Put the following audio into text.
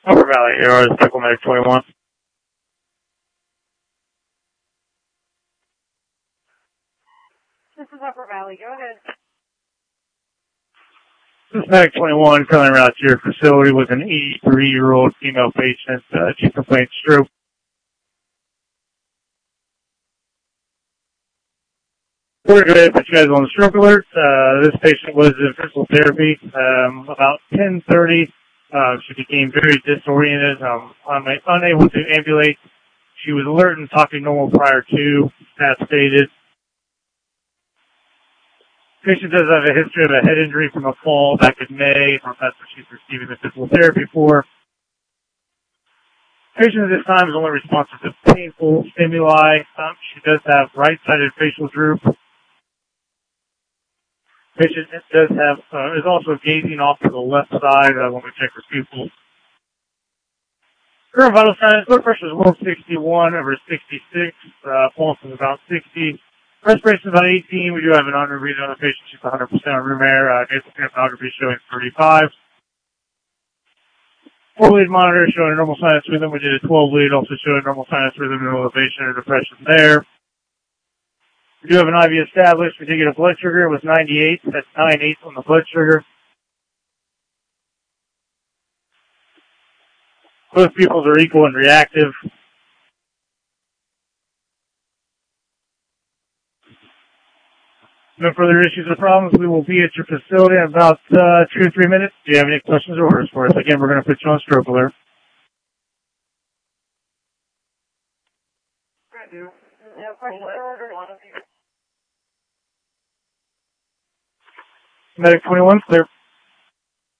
Upper Valley, Air Medical Medic 21. This is Upper Valley. Go ahead. This is Medic 21 coming around to your facility with an 83-year-old female patient. She complained stroke. We're going to put you guys on the stroke alert. This patient was in physical therapy. About 10:30, she became very disoriented, unable to ambulate. She was alert and talking normal prior to, as stated. Patient does have a history of a head injury from a fall back in May. That's what she's receiving the physical therapy for. Patient at this time is only responsive to painful stimuli. She does have right-sided facial droop. Patient does have, is also gazing off to the left side when we check her pupils. Current vital signs, blood pressure is 161 over 66, pulse is about 60. Respiration is about 18. We do have an on-room read on the patient. She's 100% room air. Nasal capnography showing 35. 4-lead monitor showing a normal sinus rhythm. We did a 12-lead, also showing normal sinus rhythm, no elevation or depression there. We do have an IV established. We did get a blood sugar. It was 98. That's 9/8 on the blood sugar. Both pupils are equal and reactive. No further issues or problems. We will be at your facility in about 2 or 3 minutes. Do you have any questions or orders for us? Again, we're going to put you on stroke alert. I do. No questions or orders. Medic 21, clear.